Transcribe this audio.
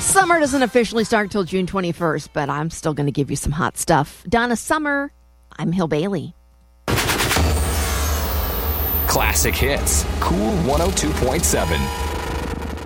Summer doesn't officially start till June 21st, but I'm still going to give you some hot stuff. Donna Summer, I'm Hill Bailey. Classic hits. Cool 102.7.